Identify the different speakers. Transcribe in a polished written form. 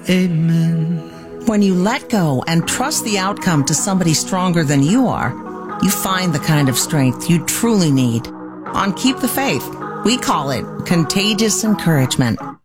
Speaker 1: Amen.
Speaker 2: When you let go and trust the outcome to somebody stronger than you are, you find the kind of strength you truly need. On Keep the Faith, we call it contagious encouragement.